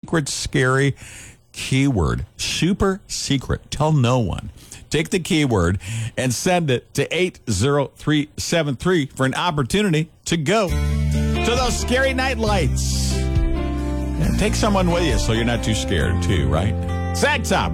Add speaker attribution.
Speaker 1: secret, scary keyword. Super secret. Tell no one. Take the keyword and send it to 80373 for an opportunity to go to those scary night lights. And take someone with you so you're not too scared, too, right? Zag Top.